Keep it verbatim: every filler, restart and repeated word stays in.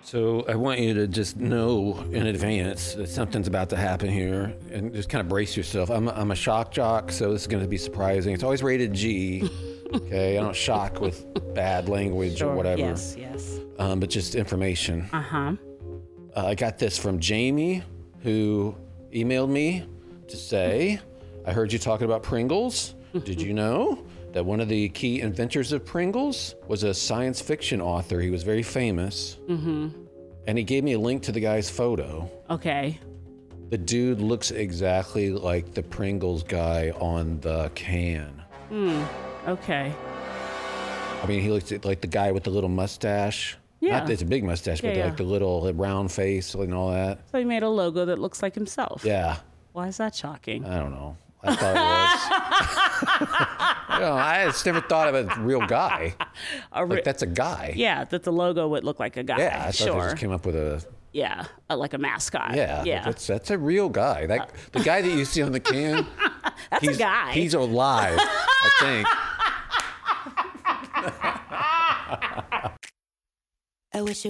So I want you to just know in advance that something's about to happen here, and just kind of brace yourself. I'm a, I'm a shock jock, so this is going to be surprising. It's always rated G. Okay, I don't shock with bad language Sure. or whatever. Yes, yes. Um, but just information. Uh-huh. Uh, I got this from Jamie, who emailed me to say, I heard you talking about Pringles. Did you know that one of the key inventors of Pringles was a science fiction author? He was very famous. Mm-hmm. And he gave me a link to the guy's photo. Okay. The dude looks exactly like the Pringles guy on the can. Hmm. Okay. I mean, he looks like the guy with the little mustache. Yeah. Not that it's a big mustache, Yeah, but yeah. like the little round face and all that. So he made a logo that looks like himself. Yeah. Why is that shocking? I don't know. I thought it was. you know, I just never thought of a real guy. A re- Like, that's a guy. yeah, that the logo would look like a guy. Yeah, I thought sure. they just came up with a. Yeah, uh, like a mascot. Yeah, Yeah. That's that's a real guy. That the guy that you see on the can. That's he's, a guy. He's alive, I think. I wish it